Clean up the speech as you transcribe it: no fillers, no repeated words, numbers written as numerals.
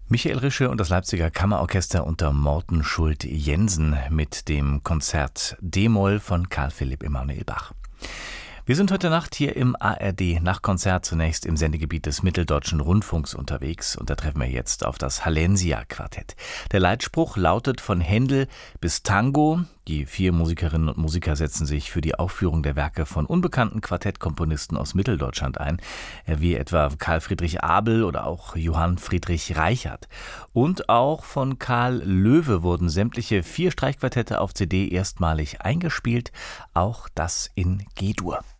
Michael Rische und das Leipziger Kammerorchester unter Morten Schult-Jensen mit dem Konzert D-Moll von Carl Philipp Emanuel Bach. Wir sind heute Nacht hier im ARD-Nachtkonzert zunächst im Sendegebiet des Mitteldeutschen Rundfunks unterwegs und da treffen wir jetzt auf das Hallensia-Quartett. Der Leitspruch lautet von Händel bis Tango. Die 4 Musikerinnen und Musiker setzen sich für die Aufführung der Werke von unbekannten Quartettkomponisten aus Mitteldeutschland ein, wie etwa Karl Friedrich Abel oder auch Johann Friedrich Reichert. Und auch von Karl Löwe wurden sämtliche 4 Streichquartette auf CD erstmalig eingespielt, auch das in G-Dur.